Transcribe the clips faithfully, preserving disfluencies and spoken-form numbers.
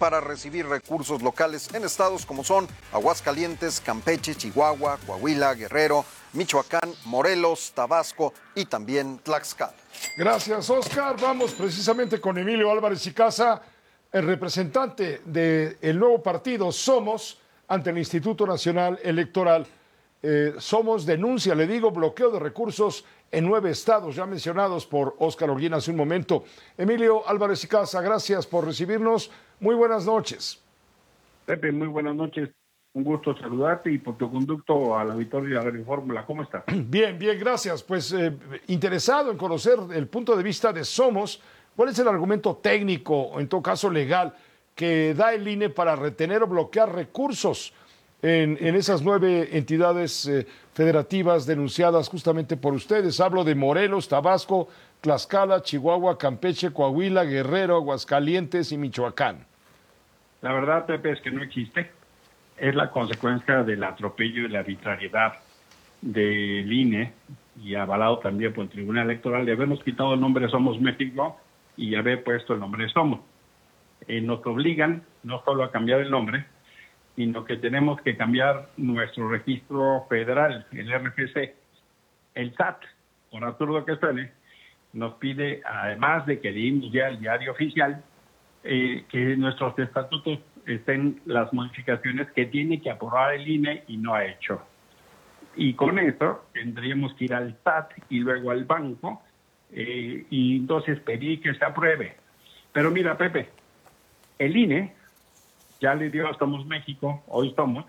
para recibir recursos locales en estados como son Aguascalientes, Campeche, Chihuahua, Coahuila, Guerrero, Michoacán, Morelos, Tabasco y también Tlaxcala. Gracias, Oscar. Vamos precisamente con Emilio Álvarez y Casa, el representante del nuevo partido Somos ante el Instituto Nacional Electoral. Eh, Somos denuncia, le digo, bloqueo de recursos en nueve estados, ya mencionados por Oscar Holguín hace un momento. Emilio Álvarez y Casa, gracias por recibirnos. Muy buenas noches. Pepe, muy buenas noches. Un gusto saludarte y por tu conducto a la Victoria de la Fórmula. ¿Cómo está? Bien, bien, gracias. Pues eh, interesado en conocer el punto de vista de Somos. ¿Cuál es el argumento técnico, o en todo caso legal, que da el I N E para retener o bloquear recursos en, en esas nueve entidades eh, federativas denunciadas justamente por ustedes? Hablo de Morelos, Tabasco, Tlaxcala, Chihuahua, Campeche, Coahuila, Guerrero, Aguascalientes y Michoacán. La verdad, Pepe, es que no existe. Es la consecuencia del atropello y la arbitrariedad del I N E y avalado también por el Tribunal Electoral de habernos quitado el nombre Somos México y haber puesto el nombre Somos. Eh, nos obligan no solo a cambiar el nombre, sino que tenemos que cambiar nuestro registro federal, el R F C. El S A T, por absurdo que suene, nos pide, además de que leímos ya el diario oficial, eh, que nuestros estatutos estén las modificaciones que tiene que aprobar el I N E y no ha hecho. Y con eso tendríamos que ir al S A T y luego al banco eh, y entonces pedir que se apruebe. Pero mira, Pepe, el I N E ya le dio a Somos México, hoy Somos,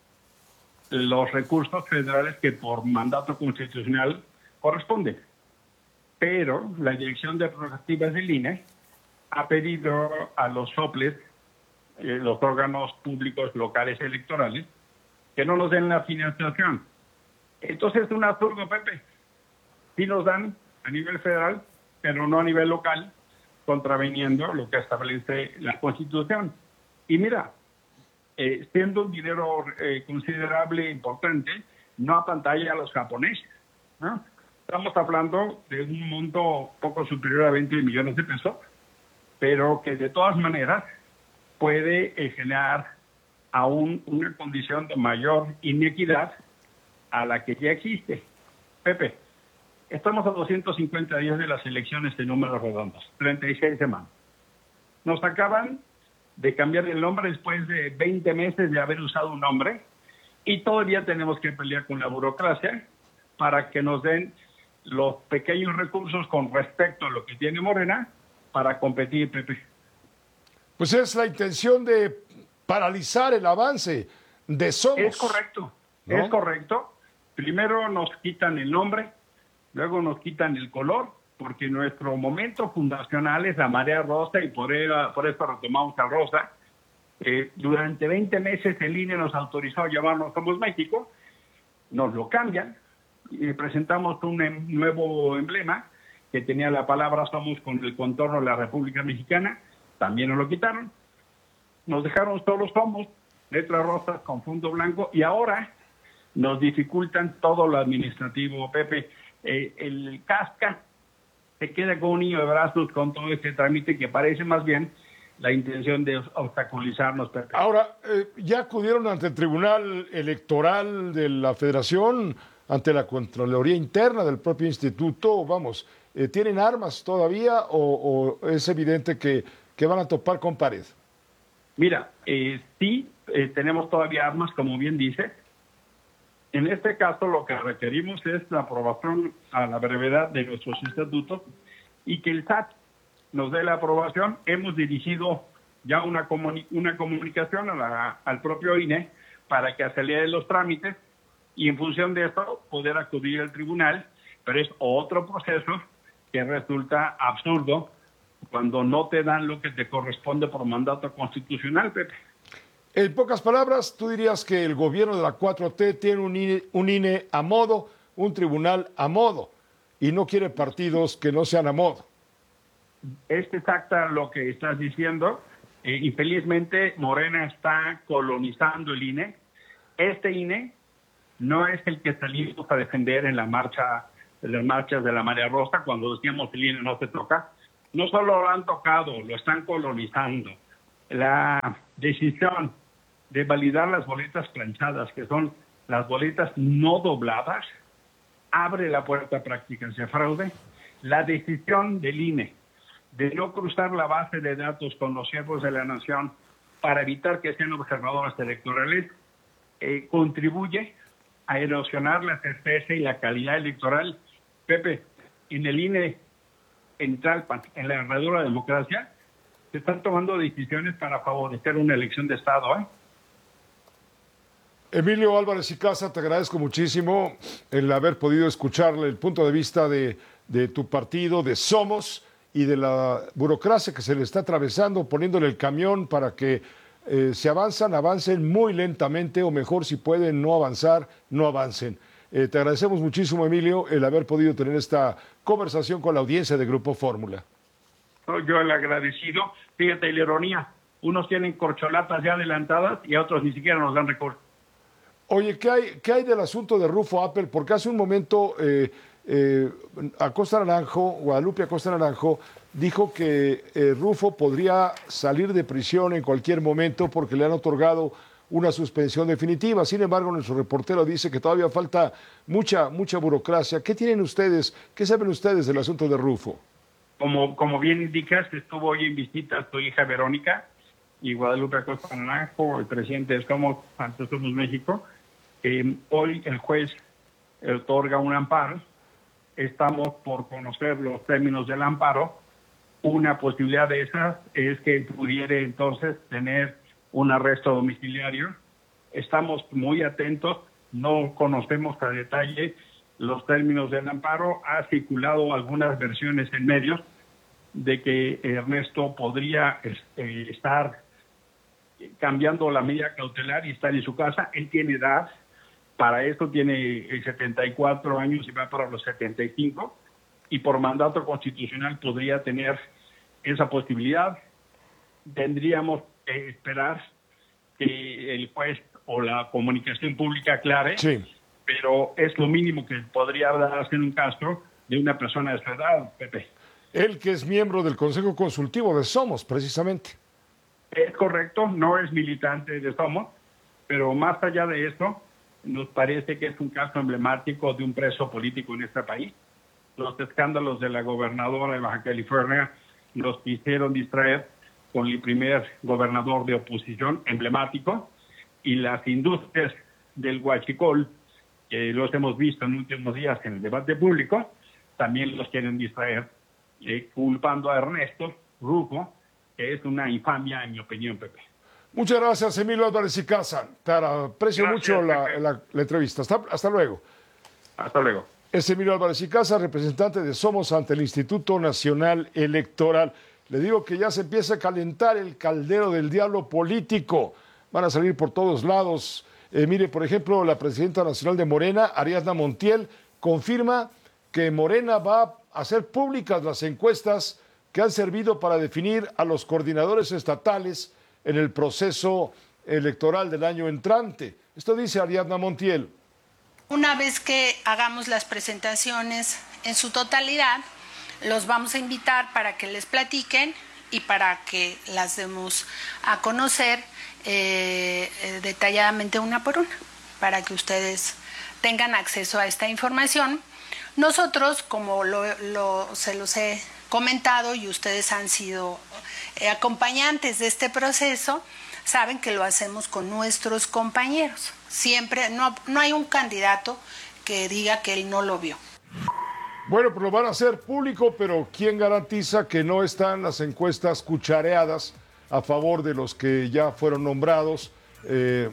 los recursos federales que por mandato constitucional corresponden. Pero la Dirección de Prerrogativas del I N E ha pedido a los soples, eh, los órganos públicos locales electorales, que no nos den la financiación. Entonces es un absurdo, Pepe. Sí nos dan a nivel federal, pero no a nivel local, contraveniendo lo que establece la Constitución. Y mira, eh, siendo un dinero eh, considerable e importante, no apantalla a los japoneses, ¿no? Estamos hablando de un monto poco superior a veinte millones de pesos, pero que de todas maneras puede eh, generar aún una condición de mayor inequidad a la que ya existe. Pepe, estamos a doscientos cincuenta días de las elecciones de números redondos, treinta y seis semanas. Nos acaban de cambiar el nombre después de veinte meses de haber usado un nombre y todavía tenemos que pelear con la burocracia para que nos den los pequeños recursos con respecto a lo que tiene Morena para competir, Pepe. Pues es la intención de paralizar el avance de Somos. Es correcto, ¿no? Es correcto. Primero nos quitan el nombre, luego nos quitan el color, porque nuestro momento fundacional es la marea rosa y por, ella, por eso retomamos a rosa. Eh, durante veinte meses el I N E nos autorizó a llamarnos Somos México, nos lo cambian y presentamos un em, nuevo emblema que tenía la palabra Somos con el contorno de la República Mexicana, también nos lo quitaron. Nos dejaron solo Somos, letras rosas con fondo blanco, y ahora nos dificultan todo lo administrativo, Pepe. Eh, el casca se queda con un niño de brazos con todo este trámite que parece más bien la intención de obstaculizarnos, Pepe. Ahora, eh, ¿ya acudieron ante el Tribunal Electoral de la Federación, ante la Contraloría Interna del propio instituto? Vamos, eh, ¿tienen armas todavía o, o es evidente que, que van a topar con pared? Mira, eh, sí, eh, tenemos todavía armas, como bien dice. En este caso, lo que requerimos es la aprobación a la brevedad de nuestros estatutos y que el S A T nos dé la aprobación. Hemos dirigido ya una, comuni una comunicación a la, al propio I N E para que acelere los trámites y en función de esto poder acudir al tribunal, pero es otro proceso que resulta absurdo cuando no te dan lo que te corresponde por mandato constitucional, Pepe. En pocas palabras, tú dirías que el gobierno de la cuatro T tiene un I N E, un I N E a modo, un tribunal a modo, y no quiere partidos que no sean a modo. Es exacto lo que estás diciendo. Eh, infelizmente, Morena está colonizando el I N E. Este I N E no es el que salimos a defender en la marcha, en las marchas de la Marea Rosa, cuando decíamos el I N E no se toca. No solo lo han tocado, lo están colonizando. la decisión de validar las boletas planchadas, que son las boletas no dobladas, abre la puerta a prácticas de fraude. La decisión del I N E de no cruzar la base de datos con los siervos de la nación para evitar que sean observadores electorales, eh, contribuye a erosionar la certeza y la calidad electoral. Pepe, en el I N E, en Tlalpan, en la verdadera democracia, se están tomando decisiones para favorecer una elección de Estado, ¿eh? Emilio Álvarez y Casa, te agradezco muchísimo el haber podido escucharle el punto de vista de, de tu partido, de Somos, y de la burocracia que se le está atravesando, poniéndole el camión para que eh, si avanzan, avancen muy lentamente, o mejor, si pueden no avanzar, no avancen. Eh, te agradecemos muchísimo, Emilio, el haber podido tener esta conversación con la audiencia de Grupo Fórmula. Soy yo el agradecido. Fíjate la ironía, unos tienen corcholatas ya adelantadas y a otros ni siquiera nos dan recursos. Oye, ¿qué hay, qué hay del asunto de Rufo Apple? Porque hace un momento eh, eh, Acosta Naranjo, Guadalupe Acosta Naranjo, dijo que eh, Rufo podría salir de prisión en cualquier momento porque le han otorgado una suspensión definitiva. Sin embargo, nuestro reportero dice que todavía falta mucha, mucha burocracia. ¿Qué tienen ustedes, qué saben ustedes del asunto de Rufo? Como, como bien indicas, estuvo hoy en visita tu hija Verónica y Guadalupe Acosta Naranjo, el presidente de Somos, antes Somos México. Eh, hoy el juez otorga un amparo. Estamos por conocer los términos del amparo. Una posibilidad de esas es que pudiera entonces tener un arresto domiciliario. Estamos muy atentos, no conocemos a detalle los términos del amparo. Ha circulado algunas versiones en medios de que Ernesto podría eh, estar cambiando la medida cautelar y estar en su casa. Él tiene edad, para esto tiene setenta y cuatro años y va para los setenta y cinco, y por mandato constitucional podría tener esa posibilidad. Tendríamos que esperar que el juez o la comunicación pública aclare, Sí. pero es lo mínimo que podría darse en un caso de una persona de su edad, Pepe. Él que es miembro del Consejo Consultivo de Somos, precisamente. Es correcto, no es militante de Somos, pero más allá de esto, nos parece que es un caso emblemático de un preso político en este país. Los escándalos de la gobernadora de Baja California los quisieron distraer con el primer gobernador de oposición emblemático, y las industrias del huachicol, que los hemos visto en los últimos días en el debate público, también los quieren distraer, eh, culpando a Ernesto Rufo, que es una infamia en mi opinión, Pepe. Muchas gracias, Emilio Álvarez y Casa. Te aprecio Gracias, mucho la, Pepe. la, la entrevista. Hasta, hasta luego. Hasta luego. Es Emilio Álvarez y Casa, representante de Somos ante el Instituto Nacional Electoral. Le digo que ya se empieza a calentar el caldero del diablo político. Van a salir por todos lados. Eh, mire, por ejemplo, la presidenta nacional de Morena, Ariadna Montiel, confirma que Morena va a hacer públicas las encuestas que han servido para definir a los coordinadores estatales en el proceso electoral del año entrante. Esto dice Ariadna Montiel. Una vez que hagamos las presentaciones en su totalidad, los vamos a invitar para que les platiquen y para que las demos a conocer eh, eh, detalladamente una por una, para que ustedes tengan acceso a esta información. Nosotros, como lo, lo, se los he comentado y ustedes han sido eh, acompañantes de este proceso, saben que lo hacemos con nuestros compañeros. Siempre, no, no hay un candidato que diga que él no lo vio. Bueno, pues lo van a hacer público, pero ¿quién garantiza que no están las encuestas cuchareadas a favor de los que ya fueron nombrados eh,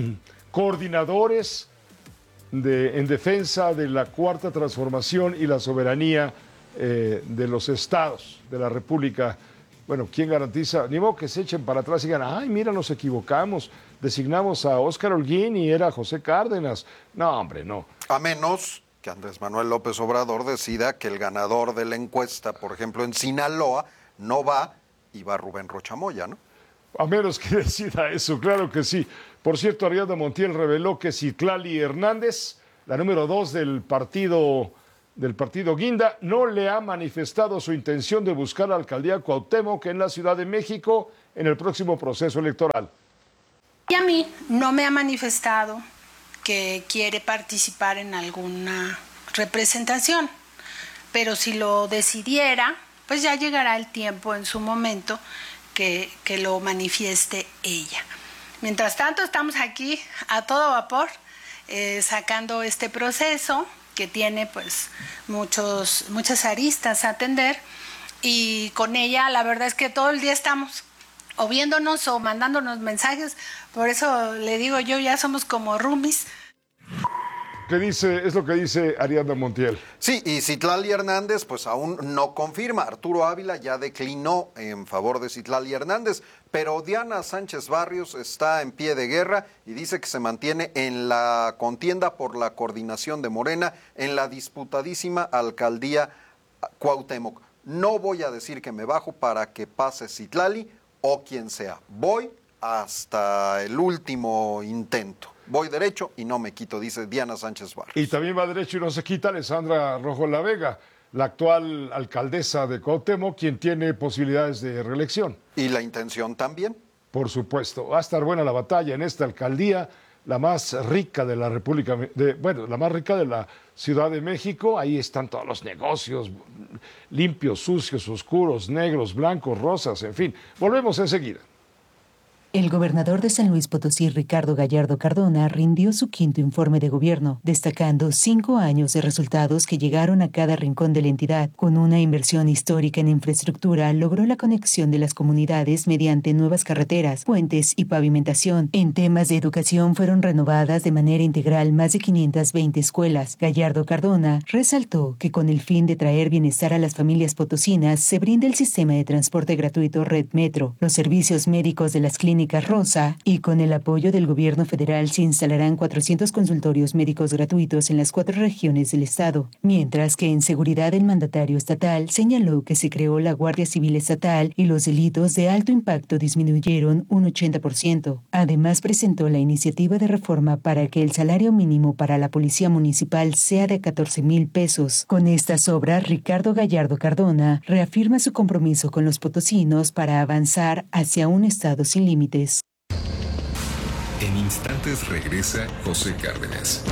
coordinadores de, en defensa de la Cuarta Transformación y la soberanía eh, de los estados de la República? Bueno, ¿quién garantiza? Ni modo que se echen para atrás y digan, ay, mira, nos equivocamos, designamos a Óscar Holguín y era José Cárdenas. No, hombre, no. A menos que Andrés Manuel López Obrador decida que el ganador de la encuesta, por ejemplo, en Sinaloa, no va y va Rubén Rocha Moya, ¿no? A menos que decida eso, claro que sí. Por cierto, Ariadna Montiel reveló que Citlali Hernández, la número dos del partido, del partido Guinda, no le ha manifestado su intención de buscar la alcaldía Cuauhtémoc en la Ciudad de México en el próximo proceso electoral. Y a mí no me ha manifestado que quiere participar en alguna representación, pero si lo decidiera, pues ya llegará el tiempo en su momento que, que lo manifieste ella. Mientras tanto, estamos aquí a todo vapor, eh, sacando este proceso que tiene pues muchos, muchas aristas a atender, y con ella la verdad es que todo el día estamos o viéndonos o mandándonos mensajes. Por eso le digo yo, ya somos como roomies. ¿Qué dice? Es lo que dice Ariadna Montiel. Sí, y Citlali Hernández pues aún no confirma. Arturo Ávila ya declinó en favor de Citlali Hernández, pero Diana Sánchez Barrios está en pie de guerra y dice que se mantiene en la contienda por la coordinación de Morena en la disputadísima alcaldía Cuauhtémoc. No voy a decir que me bajo para que pase Citlali o quien sea. Voy hasta el último intento. Voy derecho y no me quito, dice Diana Sánchez Barrios. Y también va derecho y no se quita Alessandra Rojo La Vega, la actual alcaldesa de Cuauhtémoc, quien tiene posibilidades de reelección. ¿Y la intención también? Por supuesto. Va a estar buena la batalla en esta alcaldía, la más rica de la República, de, bueno, la más rica de la Ciudad de México. Ahí están todos los negocios, limpios, sucios, oscuros, negros, blancos, rosas, en fin. Volvemos enseguida. El gobernador de San Luis Potosí, Ricardo Gallardo Cardona, rindió su quinto informe de gobierno, destacando cinco años de resultados que llegaron a cada rincón de la entidad. Con una inversión histórica en infraestructura, logró la conexión de las comunidades mediante nuevas carreteras, puentes y pavimentación. En temas de educación fueron renovadas de manera integral más de quinientas veinte escuelas. Gallardo Cardona resaltó que con el fin de traer bienestar a las familias potosinas, se brinda el sistema de transporte gratuito Red Metro, los servicios médicos de las clínicas Rosa, y con el apoyo del gobierno federal se instalarán cuatrocientos consultorios médicos gratuitos en las cuatro regiones del estado, mientras que en seguridad el mandatario estatal señaló que se creó la Guardia Civil Estatal y los delitos de alto impacto disminuyeron un ochenta por ciento. Además presentó la iniciativa de reforma para que el salario mínimo para la policía municipal sea de catorce mil pesos. Con estas obras, Ricardo Gallardo Cardona reafirma su compromiso con los potosinos para avanzar hacia un estado sin límites. En instantes regresa José Cárdenas.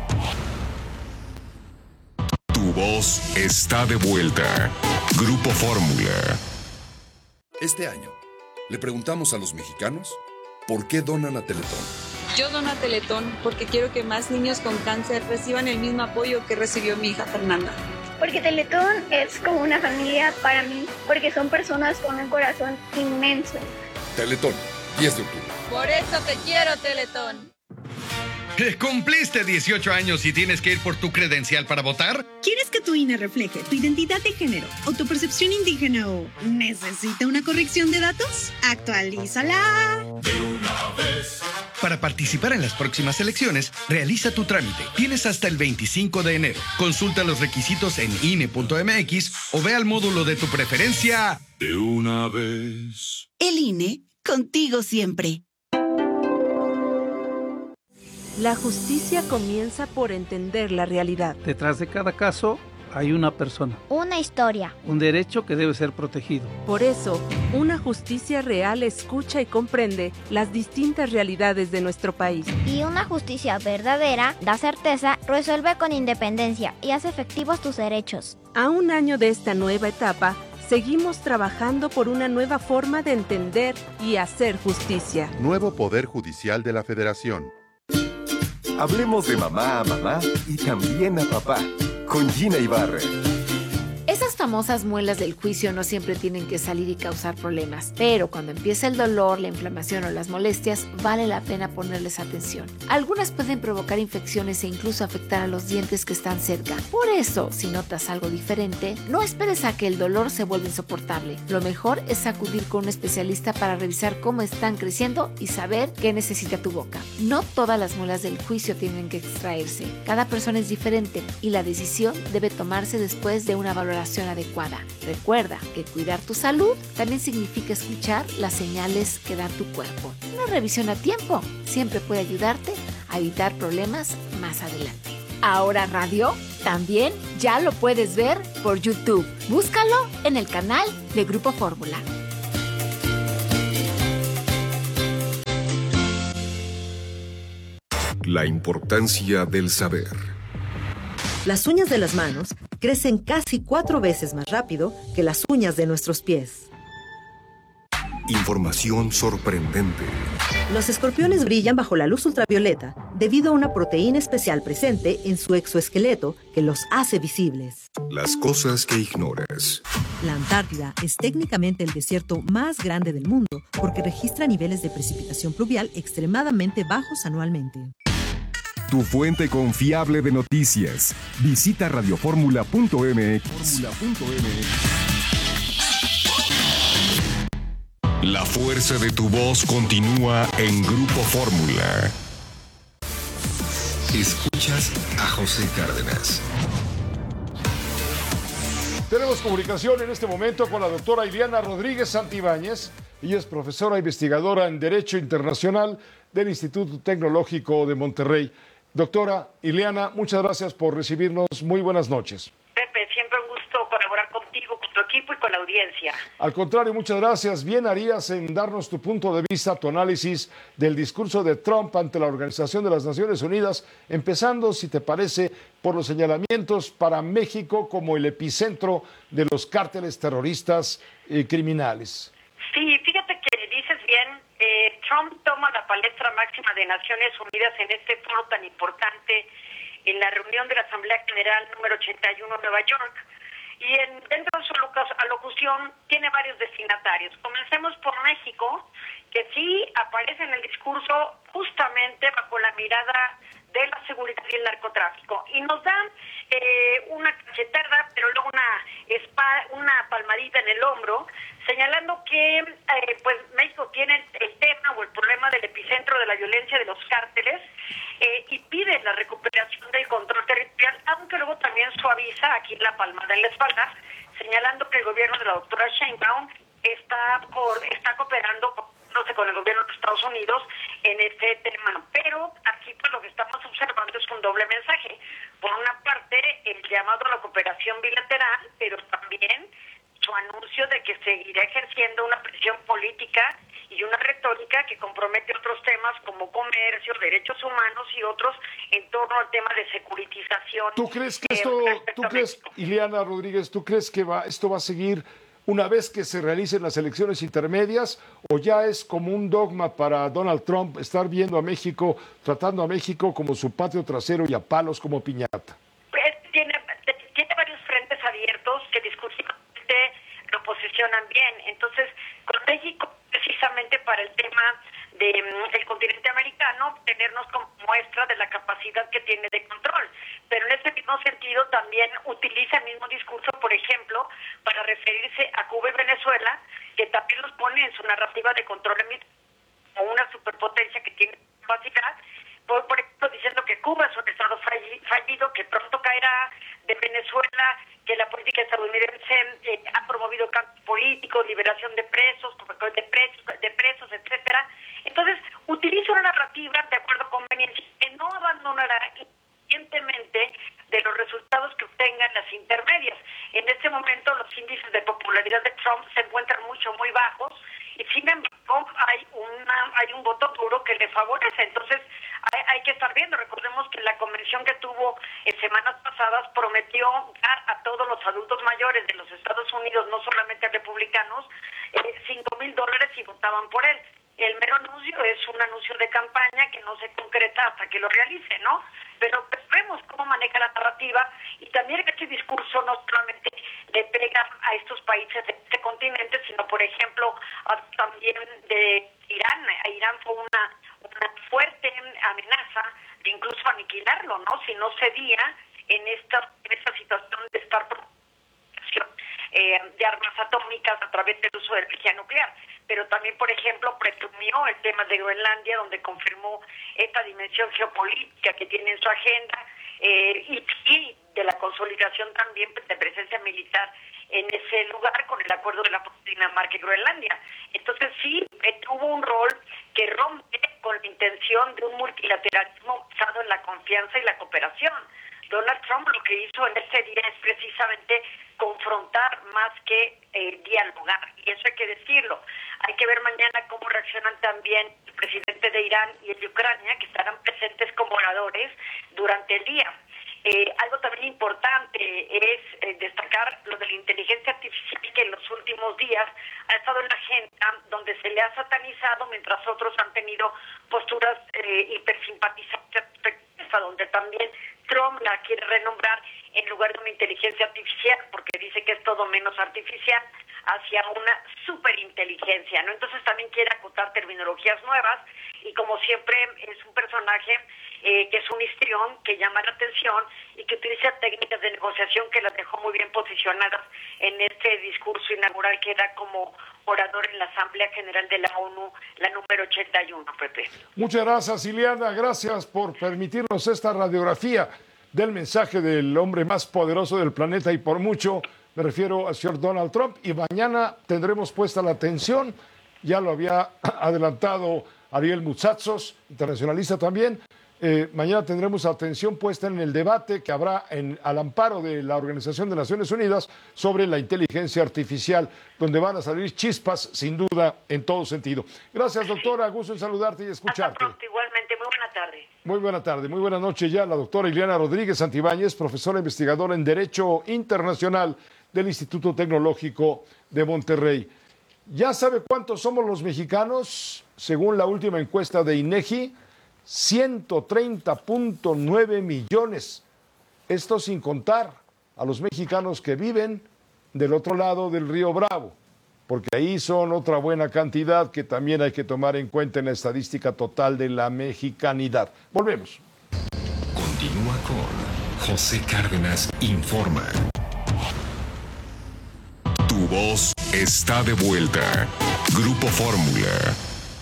Tu voz está de vuelta. Grupo Fórmula. Este año, le preguntamos a los mexicanos por qué donan a Teletón. Yo dono a Teletón porque quiero que más niños con cáncer reciban el mismo apoyo que recibió mi hija Fernanda. Porque Teletón es como una familia para mí, porque son personas con un corazón inmenso. Teletón, diez de octubre. Por eso te quiero, Teletón. ¿Cumpliste dieciocho años y tienes que ir por tu credencial para votar? ¿Quieres que tu I N E refleje tu identidad de género o tu percepción indígena o necesita una corrección de datos? ¡Actualízala! De una vez. Para participar en las próximas elecciones, realiza tu trámite. Tienes hasta el veinticinco de enero. Consulta los requisitos en I N E punto M X o ve al módulo de tu preferencia. De una vez. El I N E, contigo siempre. La justicia comienza por entender la realidad. Detrás de cada caso hay una persona. Una historia. Un derecho que debe ser protegido. Por eso, una justicia real escucha y comprende las distintas realidades de nuestro país. Y una justicia verdadera da certeza, resuelve con independencia y hace efectivos tus derechos. A un año de esta nueva etapa, seguimos trabajando por una nueva forma de entender y hacer justicia. Nuevo Poder Judicial de la Federación. Hablemos de mamá a mamá y también a papá, con Gina Ibarra. Esas famosas muelas del juicio no siempre tienen que salir y causar problemas, pero cuando empieza el dolor, la inflamación o las molestias, vale la pena ponerles atención. Algunas pueden provocar infecciones e incluso afectar a los dientes que están cerca. Por eso, si notas algo diferente, no esperes a que el dolor se vuelva insoportable. Lo mejor es acudir con un especialista para revisar cómo están creciendo y saber qué necesita tu boca. No todas las muelas del juicio tienen que extraerse. Cada persona es diferente y la decisión debe tomarse después de una valoración adecuada. Recuerda que cuidar tu salud también significa escuchar las señales que da tu cuerpo. Una revisión a tiempo siempre puede ayudarte a evitar problemas más adelante. Ahora Radio también ya lo puedes ver por YouTube. Búscalo en el canal de Grupo Fórmula. La importancia del saber. Las uñas de las manos crecen casi cuatro veces más rápido que las uñas de nuestros pies. Información sorprendente. Los escorpiones brillan bajo la luz ultravioleta debido a una proteína especial presente en su exoesqueleto que los hace visibles. Las cosas que ignoras. La Antártida es técnicamente el desierto más grande del mundo porque registra niveles de precipitación pluvial extremadamente bajos anualmente. Tu fuente confiable de noticias. Visita radioformula punto m x. La fuerza de tu voz continúa en Grupo Fórmula. Escuchas a José Cárdenas. Tenemos comunicación en este momento con la doctora Ileana Rodríguez Santibáñez. Ella es profesora investigadora en Derecho Internacional del Instituto Tecnológico de Monterrey. Doctora Ileana, muchas gracias por recibirnos. Muy buenas noches. Pepe, siempre un gusto colaborar contigo, con tu equipo y con la audiencia. Al contrario, muchas gracias. Bien harías en darnos tu punto de vista, tu análisis del discurso de Trump ante la Organización de las Naciones Unidas, empezando, si te parece, por los señalamientos para México como el epicentro de los cárteles terroristas y criminales. Sí, fíjate que dices bien, eh, Trump toma la palestra máxima de Naciones Unidas en este foro tan importante, en la reunión de la Asamblea General número ochenta y uno en Nueva York, y en, dentro de su alocución tiene varios destinatarios. Comencemos por México, que sí aparece en el discurso justamente bajo la mirada de la seguridad y el narcotráfico, y nos dan eh, una cachetada, pero luego una, espada, una palmadita en el hombro, señalando que eh, pues México tiene el tema o el problema del epicentro de la violencia de los cárteles eh, y pide la recuperación del control territorial, aunque luego también suaviza aquí la palmada en la espalda, señalando que el gobierno de la doctora Sheinbaum está, por, está cooperando con no sé, con el gobierno de Estados Unidos en este tema. Pero aquí pues lo que estamos observando es un doble mensaje. Por una parte, el llamado a la cooperación bilateral, pero también su anuncio de que seguirá ejerciendo una presión política y una retórica que compromete otros temas como comercio, derechos humanos y otros en torno al tema de securitización. ¿Tú crees que esto, eh, tú crees, Ileana Rodríguez, tú crees que va, esto va a seguir una vez que se realicen las elecciones intermedias, o ya es como un dogma para Donald Trump estar viendo a México, tratando a México como su patio trasero y a palos como piñata? Pues tiene, tiene varios frentes abiertos que discursivamente lo posicionan bien. Entonces, con México, precisamente para el tema del de, continente americano, tenernos como muestra de la capacidad que tiene de control. Pero en ese mismo sentido también utiliza el mismo discurso, por ejemplo, para referirse a Cuba y Venezuela, que también los pone en su narrativa de control como una superpotencia que tiene capacidad, por, por ejemplo, diciendo que Cuba es un estado fallido, que pronto caerá, de Venezuela, que la política estadounidense eh, ha promovido cambios políticos, liberación de presos, de presos, de presos, etcétera. Entonces, utiliza una narrativa de acuerdo a conveniencia que no abandonará independientemente de los resultados que obtengan las intermedias. En este momento los índices de popularidad de Trump se encuentran mucho, muy bajos, y sin embargo hay una hay un voto duro que le favorece. Entonces hay, hay que estar viendo. Recordemos que la convención que tuvo en semanas pasadas prometió dar a todos los adultos mayores de los Estados Unidos, no solamente a republicanos, eh, cinco mil dólares si votaban por él. El mero anuncio es un anuncio de campaña que no se concreta hasta que lo realice, ¿no? Pero pues, vemos cómo maneja la narrativa, y también este discurso no solamente le pega a estos países de este continente, sino, por ejemplo, a, también de Irán. A Irán fue una, una fuerte amenaza de incluso aniquilarlo, ¿no? Si no cedía en esta, en esta situación de estar por eh, de armas atómicas a través del uso de energía nuclear. Pero también, por ejemplo, presumió el tema de Groenlandia, donde confirmó esta dimensión geopolítica que tiene en su agenda, eh, y, y de la consolidación también de presencia militar en ese lugar con el acuerdo de la Dinamarca y Groenlandia. Entonces sí, eh, tuvo un rol que rompe con la intención de un multilateralismo basado en la confianza y la cooperación. Donald Trump lo que hizo en este día es precisamente confrontar más que eh, dialogar, y eso hay que decirlo. Hay que ver mañana cómo reaccionan también el presidente de Irán y el de Ucrania, que estarán presentes como oradores durante el día. Eh, algo también importante es eh, destacar lo de la inteligencia artificial, que en los últimos días ha estado en la agenda, donde se le ha satanizado, mientras otros han tenido posturas eh, hipersimpatizantes, donde también Trump la quiere renombrar en lugar de una inteligencia artificial, porque dice que es todo menos artificial, hacia una superinteligencia, ¿no? Entonces también quiere acotar terminologías nuevas, y como siempre es un personaje eh, que es un histrión, que llama la atención y que utiliza técnicas de negociación que las dejó muy bien posicionadas en este discurso inaugural que era como orador en la Asamblea General de la ONU, la número ochenta y uno, Pepe. Muchas gracias, Ileana, gracias por permitirnos esta radiografía del mensaje del hombre más poderoso del planeta, y por mucho me refiero al señor Donald Trump. Y mañana tendremos puesta la atención, ya lo había adelantado Ariel Mutsatsos, internacionalista también. Eh, mañana tendremos atención puesta en el debate que habrá en, al amparo de la Organización de Naciones Unidas sobre la inteligencia artificial, donde van a salir chispas, sin duda, en todo sentido. Gracias, doctora. Gusto en saludarte y escucharte. Hasta pronto, igualmente. Muy buena tarde. Muy buena tarde, muy buena noche ya. La doctora Ileana Rodríguez Santibáñez, profesora investigadora en Derecho Internacional del Instituto Tecnológico de Monterrey. ¿Ya sabe cuántos somos los mexicanos? Según la última encuesta de INEGI, ciento treinta punto nueve millones. Esto sin contar a los mexicanos que viven del otro lado del río Bravo, porque ahí son otra buena cantidad que también hay que tomar en cuenta en la estadística total de la mexicanidad. Volvemos. Continúa con José Cárdenas Informa. Tu voz está de vuelta. Grupo Fórmula.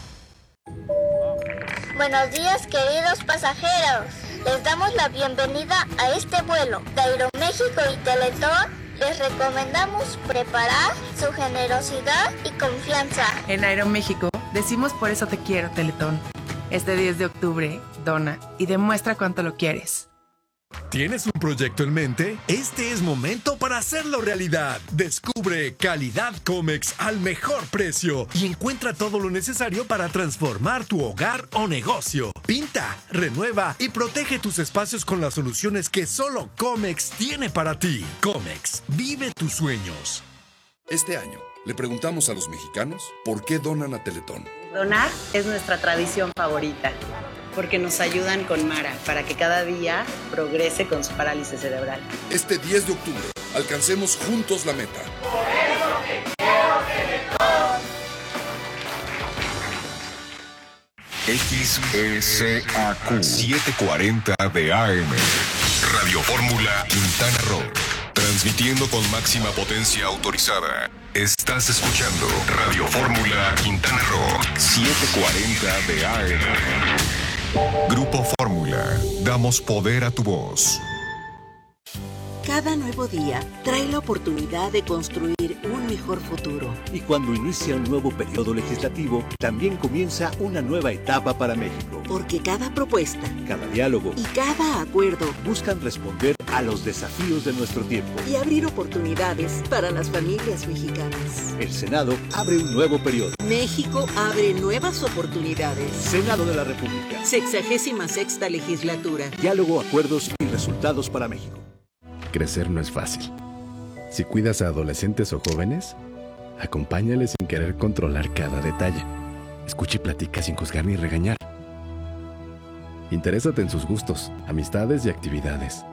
Buenos días, queridos pasajeros. Les damos la bienvenida a este vuelo de Aeroméxico y Teletón. Les recomendamos preparar su generosidad y confianza. En Aeroméxico decimos por eso te quiero, Teletón. Este diez de octubre, dona y demuestra cuánto lo quieres. ¿Tienes un proyecto en mente? Este es momento para hacerlo realidad. Descubre Calidad Comex al mejor precio y encuentra todo lo necesario para transformar tu hogar o negocio. Pinta, renueva y protege tus espacios con las soluciones que solo Comex tiene para ti. Comex, vive tus sueños. Este año le preguntamos a los mexicanos por qué donan a Teletón. Donar es nuestra tradición favorita, porque nos ayudan con Mara para que cada día progrese con su parálisis cerebral. Este diez de octubre, alcancemos juntos la meta. Por eso te quiero, Teletón. X S A Q setecientos cuarenta de A M. Radio Fórmula Quintana Roo. Transmitiendo con máxima potencia autorizada. Estás escuchando Radio Fórmula Quintana Roo setecientos cuarenta de A M. Grupo Fórmula. Damos poder a tu voz. Cada nuevo día trae la oportunidad de construir un mejor futuro. Y cuando inicia un nuevo periodo legislativo, también comienza una nueva etapa para México. Porque cada propuesta, cada diálogo y cada acuerdo buscan responder a los desafíos de nuestro tiempo y abrir oportunidades para las familias mexicanas. El Senado abre un nuevo periodo. México abre nuevas oportunidades. Senado de la República. Sexagésima sexta legislatura. Diálogo, acuerdos y resultados para México. Crecer no es fácil. Si cuidas a adolescentes o jóvenes, acompáñales sin querer controlar cada detalle. Escucha y platica sin juzgar ni regañar. Interésate en sus gustos, amistades y actividades.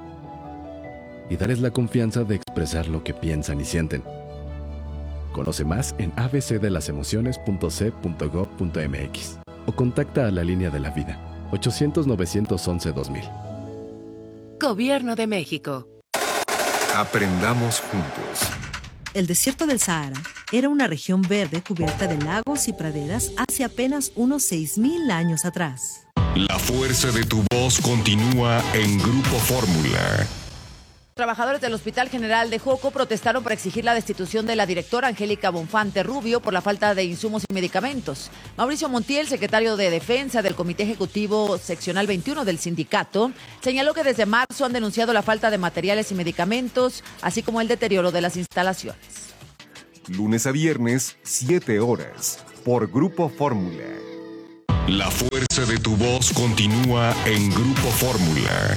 Y dales la confianza de expresar lo que piensan y sienten. Conoce más en a b c de las emociones punto c punto gov punto m x o contacta a la línea de la vida ochocientos, novecientos once, dos mil. Gobierno de México. Aprendamos juntos. El desierto del Sahara era una región verde cubierta de lagos y praderas hace apenas unos seis mil años atrás. La fuerza de tu voz continúa en Grupo Fórmula. Trabajadores del Hospital General de Joco protestaron para exigir la destitución de la directora Angélica Bonfante Rubio por la falta de insumos y medicamentos. Mauricio Montiel, secretario de Defensa del Comité Ejecutivo Seccional veintiuno del sindicato, señaló que desde marzo han denunciado la falta de materiales y medicamentos, así como el deterioro de las instalaciones. Lunes a viernes, siete horas, por Grupo Fórmula. La fuerza de tu voz continúa en Grupo Fórmula.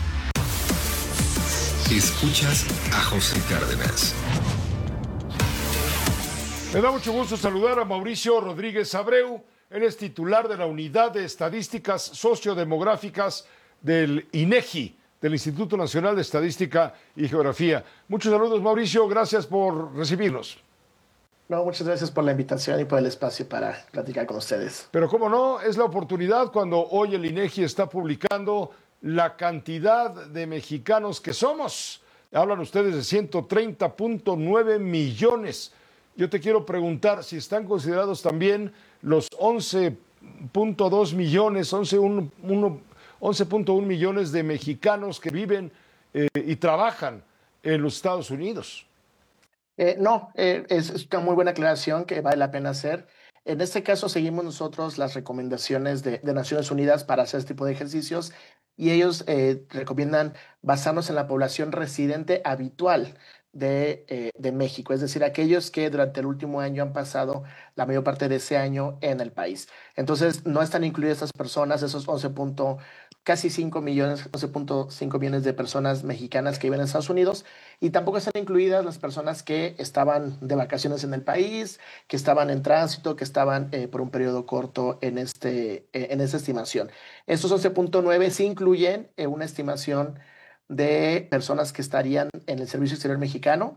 Escuchas a José Cárdenas. Me da mucho gusto saludar a Mauricio Rodríguez Abreu. Él es titular de la Unidad de Estadísticas Sociodemográficas del INEGI, del Instituto Nacional de Estadística y Geografía. Muchos saludos, Mauricio. Gracias por recibirnos. No, muchas gracias por la invitación y por el espacio para platicar con ustedes. Pero cómo no, es la oportunidad cuando hoy el INEGI está publicando la cantidad de mexicanos que somos. Hablan ustedes de ciento treinta punto nueve millones. Yo te quiero preguntar si están considerados también los once punto dos millones, once punto uno millones de mexicanos que viven eh, y trabajan en los Estados Unidos. Eh, no, eh, es una muy buena aclaración que vale la pena hacer. En este caso seguimos nosotros las recomendaciones de, de Naciones Unidas para hacer este tipo de ejercicios y ellos eh, recomiendan basarnos en la población residente habitual de, eh, de México, es decir, aquellos que durante el último año han pasado la mayor parte de ese año en el país. Entonces, no están incluidas estas personas, esos once punto casi cinco millones, once punto cinco millones de personas mexicanas que viven en Estados Unidos, y tampoco están incluidas las personas que estaban de vacaciones en el país, que estaban en tránsito, que estaban eh, por un periodo corto en, este, eh, en esta estimación. Estos once punto nueve sí incluyen eh, una estimación de personas que estarían en el Servicio Exterior Mexicano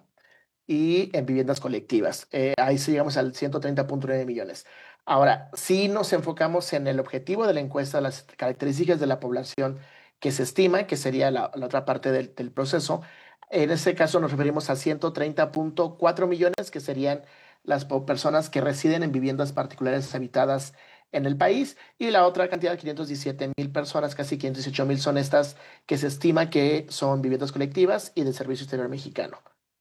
y en viviendas colectivas. Eh, ahí sí llegamos al ciento treinta punto nueve millones. Ahora, si nos enfocamos en el objetivo de la encuesta, las características de la población que se estima, que sería la, la otra parte del, del proceso, en este caso nos referimos a ciento treinta punto cuatro millones, que serían las personas que residen en viviendas particulares habitadas en el país, y la otra cantidad, quinientos diecisiete mil personas, casi quinientos dieciocho mil, son estas que se estima que son viviendas colectivas y del Servicio Exterior Mexicano.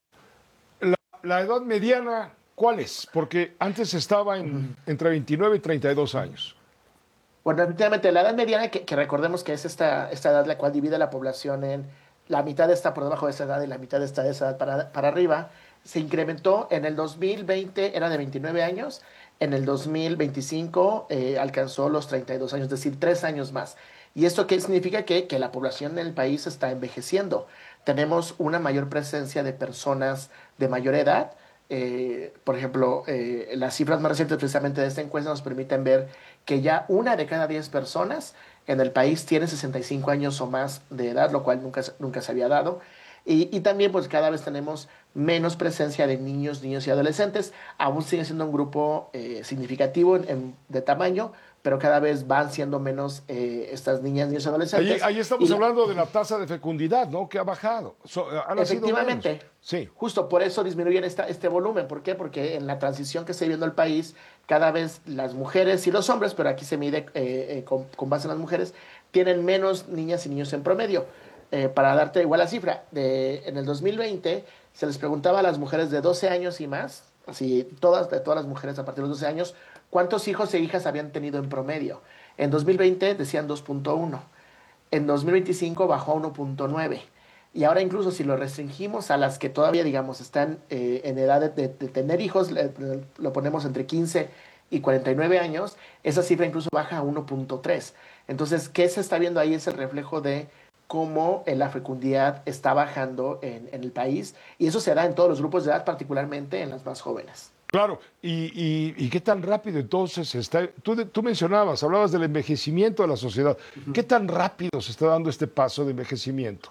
La, la edad mediana, ¿cuál es? Porque antes estaba en, uh-huh. entre veintinueve y treinta y dos años. Bueno, efectivamente, la edad mediana, que, que recordemos que es esta, esta edad la cual divide la población en la mitad está por debajo de esa edad y la mitad está de esa edad para, para arriba, se incrementó. En el dos mil veinte era de veintinueve años, en el dos mil veinticinco eh, alcanzó los treinta y dos años, es decir, tres años más. ¿Y esto qué significa? Que, que la población en el país está envejeciendo. Tenemos una mayor presencia de personas de mayor edad. Eh, por ejemplo, eh, las cifras más recientes precisamente de esta encuesta nos permiten ver que ya una de cada diez personas en el país tiene sesenta y cinco años o más de edad, lo cual nunca, nunca se había dado. Y, y también pues cada vez tenemos menos presencia de niños, niños y adolescentes. Aún sigue siendo un grupo eh, significativo en, en, de tamaño, pero cada vez van siendo menos eh, estas niñas, niños y adolescentes. Ahí, ahí estamos y, hablando de la tasa de fecundidad, ¿no? Que ha bajado. So, han efectivamente. Sí. Justo por eso disminuyen esta, este volumen. ¿Por qué? Porque en la transición que está viviendo el país, cada vez las mujeres y los hombres, pero aquí se mide eh, eh, con, con base en las mujeres, tienen menos niñas y niños en promedio. Eh, para darte igual la cifra, de, en el dos mil veinte se les preguntaba a las mujeres de doce años y más, así todas, de todas las mujeres a partir de los doce años, cuántos hijos e hijas habían tenido en promedio. En dos mil veinte decían dos punto uno, en dos mil veinticinco bajó a uno punto nueve, y ahora incluso si lo restringimos a las que todavía, digamos, están eh, en edad de, de, de tener hijos, le, lo ponemos entre quince y cuarenta y nueve años, esa cifra incluso baja a uno punto tres. Entonces, ¿qué se está viendo ahí? Es el reflejo de cómo la fecundidad está bajando en, en el país, y eso se da en todos los grupos de edad, particularmente en las más jóvenes. Claro, y, y, y qué tan rápido entonces está, tú, tú mencionabas, hablabas del envejecimiento de la sociedad, uh-huh. ¿Qué tan rápido se está dando este paso de envejecimiento?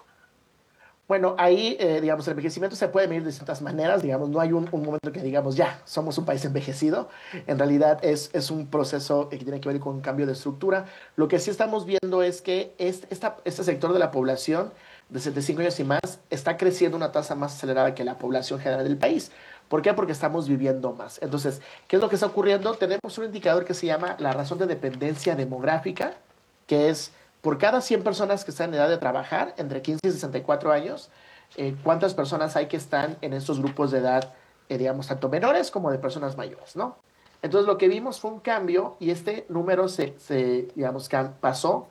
Bueno, ahí, eh, digamos, el envejecimiento se puede medir de distintas maneras, digamos, no hay un, un momento que digamos, ya, somos un país envejecido. En realidad es, es un proceso que tiene que ver con un cambio de estructura. Lo que sí estamos viendo es que este, esta, este sector de la población de setenta y cinco años y más está creciendo a una tasa más acelerada que la población general del país. ¿Por qué? Porque estamos viviendo más. Entonces, ¿qué es lo que está ocurriendo? Tenemos un indicador que se llama la razón de dependencia demográfica, que es por cada cien personas que están en edad de trabajar, entre quince y sesenta y cuatro años, eh, ¿cuántas personas hay que están en estos grupos de edad, eh, digamos, tanto menores como de personas mayores, ¿no? Entonces, lo que vimos fue un cambio, y este número se, se digamos, pasó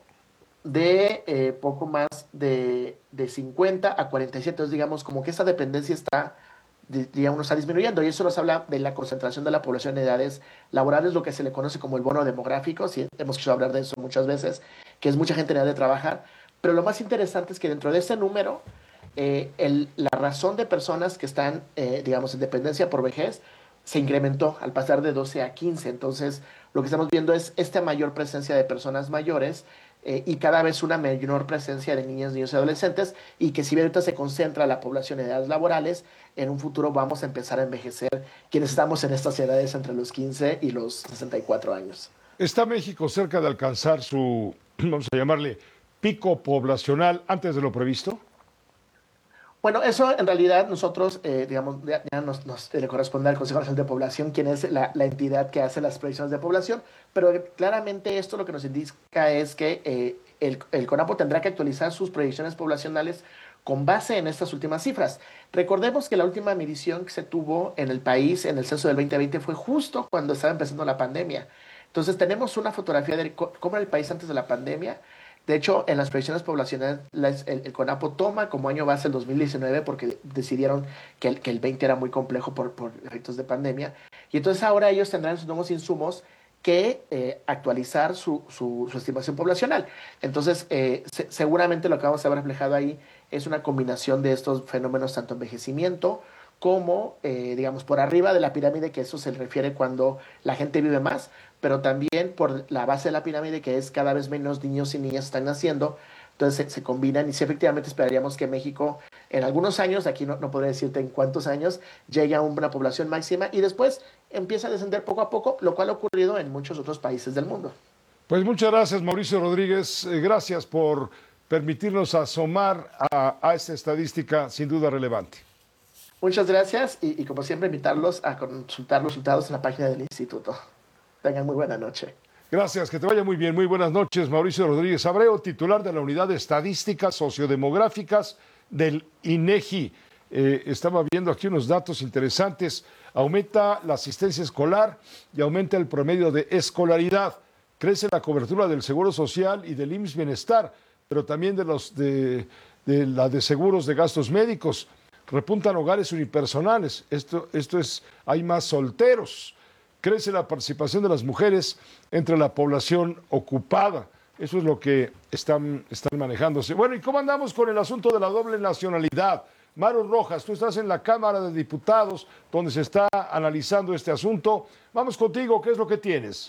de eh, poco más de, de cincuenta a cuarenta y siete. Entonces, digamos, como que esa dependencia está digamos, está disminuyendo, y eso nos habla de la concentración de la población en edades laborales, lo que se le conoce como el bono demográfico, sí, hemos escuchado hablar de eso muchas veces, que es mucha gente en edad de trabajar, pero lo más interesante es que dentro de ese número, eh, el, la razón de personas que están, eh, digamos, en dependencia por vejez, se incrementó al pasar de doce a quince, entonces lo que estamos viendo es esta mayor presencia de personas mayores, Eh, y cada vez una menor presencia de niñas, niños y adolescentes, y que si bien ahorita se concentra la población en edades laborales, en un futuro vamos a empezar a envejecer quienes estamos en estas edades entre los quince y los sesenta y cuatro años. ¿Está México cerca de alcanzar su, vamos a llamarle, pico poblacional antes de lo previsto? Bueno, eso en realidad nosotros, eh, digamos, ya, ya nos, nos le corresponde al Consejo Nacional de Población, quien es la, la entidad que hace las proyecciones de población, pero claramente esto lo que nos indica es que eh, el, el CONAPO tendrá que actualizar sus proyecciones poblacionales con base en estas últimas cifras. Recordemos que la última medición que se tuvo en el país, en el censo del veinte veinte, fue justo cuando estaba empezando la pandemia. Entonces tenemos una fotografía de cómo era el país antes de la pandemia. De hecho, en las proyecciones poblacionales, el, el CONAPO toma como año base el dos mil diecinueve porque decidieron que el, que el veinte era muy complejo por, por efectos de pandemia. Y entonces ahora ellos tendrán sus nuevos insumos que eh, actualizar su, su, su estimación poblacional. Entonces, eh, se, seguramente lo que vamos a ver reflejado ahí es una combinación de estos fenómenos, tanto envejecimiento como, eh, digamos, por arriba de la pirámide, que eso se refiere cuando la gente vive más, pero también por la base de la pirámide, que es cada vez menos niños y niñas están naciendo, entonces se, se combinan, y sí, efectivamente esperaríamos que México en algunos años, aquí no, no podría decirte en cuántos años, llegue a una población máxima y después empieza a descender poco a poco, lo cual ha ocurrido en muchos otros países del mundo. Pues muchas gracias, Mauricio Rodríguez, eh, gracias por permitirnos asomar a, a esta estadística sin duda relevante. Muchas gracias y, y como siempre invitarlos a consultar los resultados en la página del instituto. Tengan muy buena noche. Gracias, que te vaya muy bien. Muy buenas noches, Mauricio Rodríguez Abreu, titular de la Unidad de Estadísticas Sociodemográficas del INEGI. Eh, estaba viendo aquí unos datos interesantes. Aumenta la asistencia escolar y aumenta el promedio de escolaridad. Crece la cobertura del Seguro Social y del I M S S Bienestar, pero también de, los de, de la de seguros de gastos médicos. Repuntan hogares unipersonales. Esto, esto es, hay más solteros. Crece la participación de las mujeres entre la población ocupada. Eso es lo que están, están manejándose. Bueno, ¿y cómo andamos con el asunto de la doble nacionalidad? Maru Rojas, tú estás en la Cámara de Diputados, donde se está analizando este asunto. Vamos contigo, ¿qué es lo que tienes?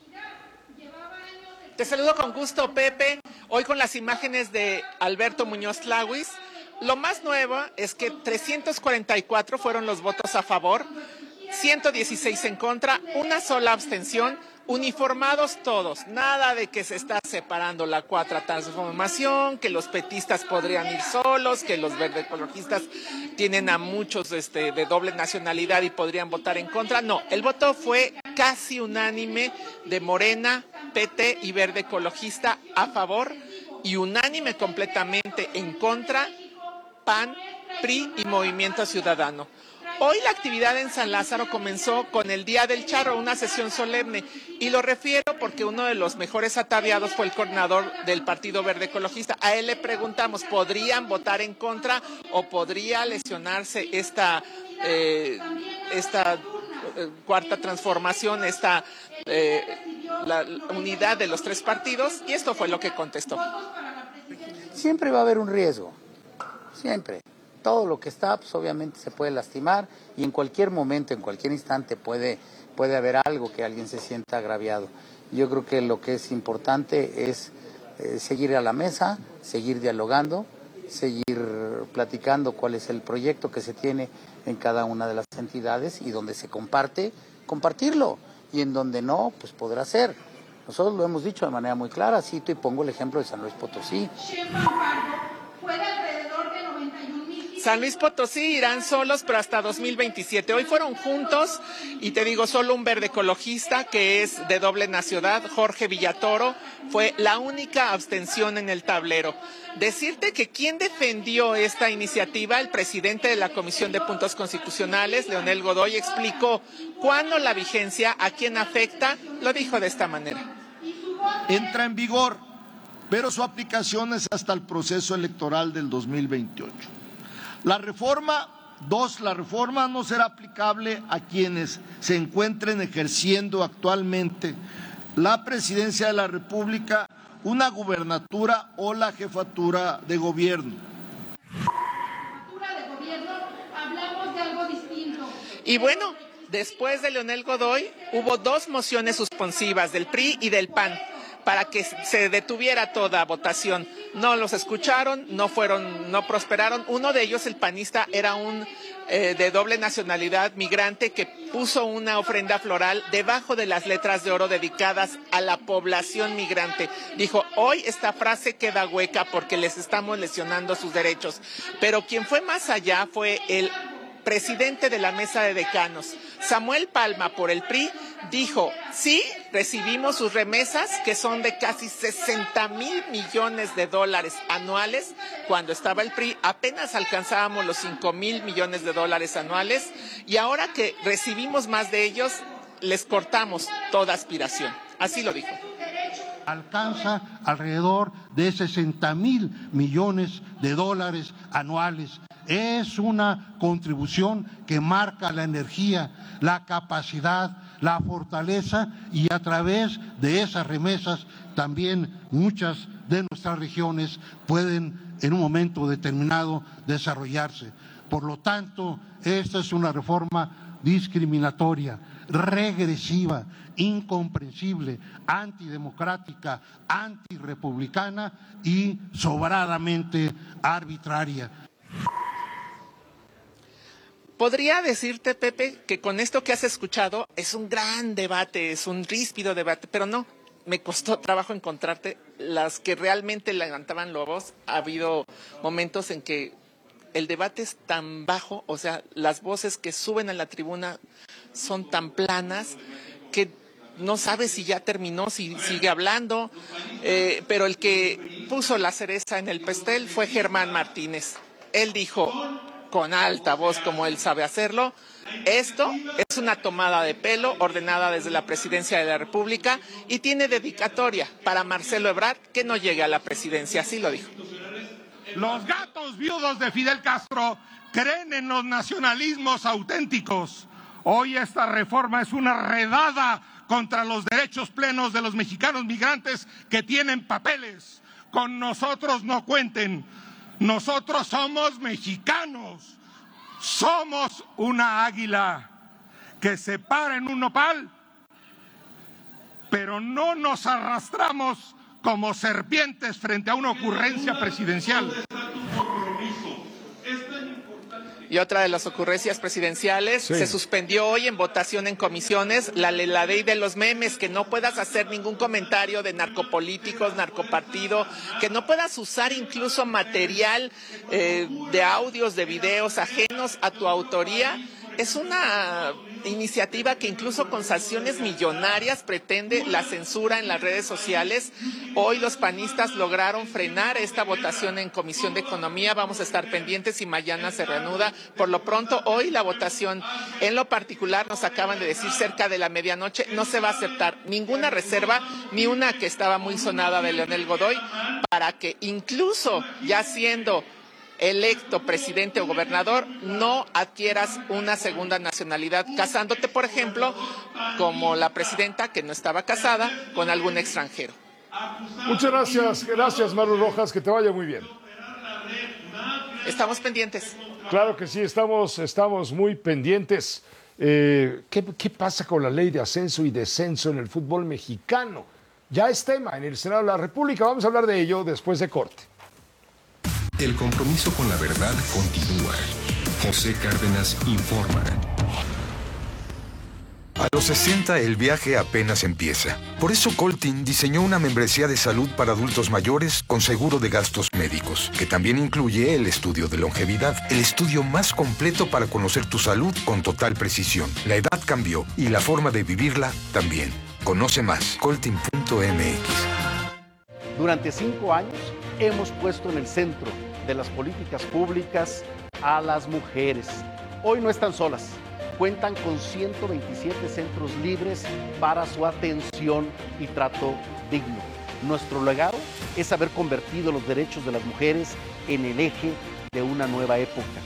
Te saludo con gusto, Pepe. Hoy con las imágenes de Alberto Muñoz Tlahuis. Lo más nuevo es que trescientos cuarenta y cuatro fueron los votos a favor, ciento dieciséis en contra, una sola abstención, uniformados todos, nada de que se está separando la cuarta transformación, que los petistas podrían ir solos, que los verde ecologistas tienen a muchos este, de doble nacionalidad y podrían votar en contra. No, el voto fue casi unánime de Morena, P T y Verde Ecologista a favor, y unánime completamente en contra P A N, P R I y Movimiento Ciudadano. Hoy la actividad en San Lázaro comenzó con el Día del Charro, una sesión solemne, y lo refiero porque uno de los mejores ataviados fue el coordinador del Partido Verde Ecologista. A él le preguntamos, ¿podrían votar en contra o podría lesionarse esta, eh, esta eh, cuarta transformación, esta eh, la, la unidad de los tres partidos? Y esto fue lo que contestó. Siempre va a haber un riesgo, siempre. Todo lo que está, pues obviamente se puede lastimar y en cualquier momento, en cualquier instante puede, puede haber algo que alguien se sienta agraviado. Yo creo que lo que es importante es eh, seguir a la mesa, seguir dialogando, seguir platicando cuál es el proyecto que se tiene en cada una de las entidades y donde se comparte, compartirlo, y en donde no, pues podrá ser. Nosotros lo hemos dicho de manera muy clara, cito y pongo el ejemplo de San Luis Potosí. San Luis Potosí irán solos, pero hasta dos mil veintisiete. Hoy fueron juntos, y te digo, solo un verde ecologista, que es de doble nacionalidad, Jorge Villatoro, fue la única abstención en el tablero. Decirte que quien defendió esta iniciativa, el presidente de la Comisión de Puntos Constitucionales, Leonel Godoy, explicó cuándo la vigencia, a quién afecta, lo dijo de esta manera. Entra en vigor, pero su aplicación es hasta el proceso electoral del dos mil veintiocho. La reforma Dos, la reforma no será aplicable a quienes se encuentren ejerciendo actualmente la presidencia de la República, una gubernatura o la jefatura de gobierno. De gobierno, hablamos de algo distinto. Y bueno, después de Leonel Godoy hubo dos mociones suspensivas del P R I y del P A N para que se detuviera toda votación. No los escucharon, no fueron, no prosperaron. Uno de ellos, el panista, era un eh, de doble nacionalidad migrante que puso una ofrenda floral debajo de las letras de oro dedicadas a la población migrante. Dijo, hoy esta frase queda hueca porque les estamos lesionando sus derechos. Pero quien fue más allá fue el presidente de la mesa de decanos, Samuel Palma, por el P R I, dijo, sí, recibimos sus remesas, que son de casi sesenta mil millones de dólares anuales. Cuando estaba el P R I apenas alcanzábamos los cinco mil millones de dólares anuales, y ahora que recibimos más de ellos, les cortamos toda aspiración. Así lo dijo. Alcanza alrededor de sesenta mil millones de dólares anuales. Es una contribución que marca la energía, la capacidad, la fortaleza, y a través de esas remesas también muchas de nuestras regiones pueden en un momento determinado desarrollarse. Por lo tanto, esta es una reforma discriminatoria, regresiva, incomprensible, antidemocrática, antirrepublicana y sobradamente arbitraria. Podría decirte, Pepe, que con esto que has escuchado es un gran debate, es un ríspido debate, pero no, me costó trabajo encontrarte las que realmente levantaban la voz. Ha habido momentos en que el debate es tan bajo, o sea, las voces que suben a la tribuna son tan planas que no sabes si ya terminó, si sigue hablando, eh, pero el que puso la cereza en el pastel fue Germán Martínez. Él dijo con alta voz, como él sabe hacerlo, esto es una tomada de pelo ordenada desde la presidencia de la República y tiene dedicatoria para Marcelo Ebrard, que no llegue a la presidencia, así lo dijo. Los gatos viudos de Fidel Castro creen en los nacionalismos auténticos. Hoy esta reforma es una redada contra los derechos plenos de los mexicanos migrantes que tienen papeles. Con nosotros no cuenten. Nosotros somos mexicanos. Somos una águila que se para en un nopal, pero no nos arrastramos como serpientes frente a una ocurrencia presidencial. Y otra de las ocurrencias presidenciales, sí. Se suspendió hoy en votación en comisiones la, la ley de los memes, que no puedas hacer ningún comentario de narcopolíticos, narcopartido, que no puedas usar incluso material eh, de audios, de videos ajenos a tu autoría. Es una iniciativa que incluso con sanciones millonarias pretende la censura en las redes sociales. Hoy los panistas lograron frenar esta votación en Comisión de Economía. Vamos a estar pendientes y mañana se reanuda. Por lo pronto, hoy la votación, en lo particular, nos acaban de decir cerca de la medianoche, no se va a aceptar ninguna reserva, ni una que estaba muy sonada de Leonel Godoy, para que incluso ya siendo electo presidente o gobernador, no adquieras una segunda nacionalidad, casándote, por ejemplo, como la presidenta, que no estaba casada, con algún extranjero. Muchas gracias, gracias Maru Rojas, que te vaya muy bien. Estamos pendientes. Claro que sí, estamos, estamos muy pendientes. Eh, ¿qué, ¿Qué pasa con la ley de ascenso y descenso en el fútbol mexicano? Ya es tema en el Senado de la República, vamos a hablar de ello después de corte. El compromiso con la verdad continúa. José Cárdenas informa. A los sesenta el viaje apenas empieza. Por eso Coltin diseñó una membresía de salud para adultos mayores con seguro de gastos médicos, que también incluye el estudio de longevidad, el estudio más completo para conocer tu salud con total precisión. La edad cambió y la forma de vivirla también. Conoce más, coltin punto m x. Durante cinco años hemos puesto en el centro de las políticas públicas a las mujeres. Hoy no están solas, cuentan con ciento veintisiete centros libres para su atención y trato digno. Nuestro legado es haber convertido los derechos de las mujeres en el eje de una nueva época.